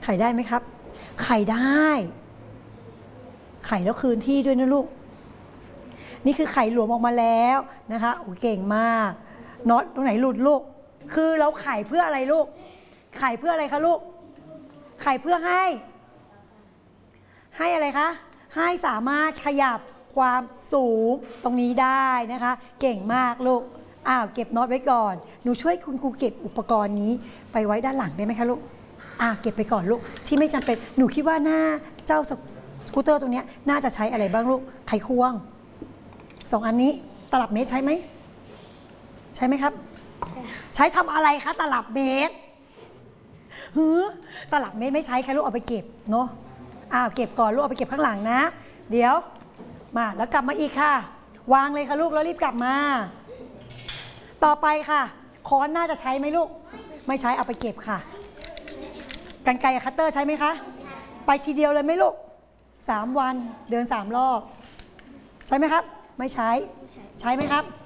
ข่ได้ไหมครับไข่ได้ไข่แล้วคืนที่ด้วยนะลูกนี่คือไข่หลวมออกมาแล้วนะคะโอ้เก่งมากน็อตตรงไหนหลุดลูกคือเราไข่เพื่ออะไรลูกไข่เพื่ออะไรคะลูกไข่เพื่อให้อะไรคะให้สามารถขยับความสูงตรงนี้ได้นะคะเก่งมากลูกเก็บน็อตไว้ก่อนหนูช่วยคุณครูเก็บอุปกรณ์นี้ไปไว้ด้านหลังได้ไหมคะลูกเก็บไปก่อนลูกที่ไม่จำเป็นหนูคิดว่าหน้าเจ้าสกูตเตอร์ตรงนี้น่าจะใช้อะไรบ้างลูกไขควง2 อันนี้ตลับเมตรใช้ไหมใช่ไหมครับใช้ทำอะไรคะตลับเมตรตลับเมตรไม่ใช้แค่ลูกเอาไปเก็บเนาะเก็บก่อนลูกเอาไปเก็บข้างหลังนะเดี๋ยวมาแล้วกลับมาอีกค่ะวางเลยค่ะลูกแล้วรีบกลับมาต่อไปค่ะค้อนน่าจะใช้ไหมลูกไม่ใช้เอาไปเก็บค่ะกรรไกรกับคัตเตอร์ใช้ไหมคะไปทีเดียวเลยไหมลูก3 วันเดิน3 รอบใช่ไหมครับไม่ใช้ใช้ไหมครับ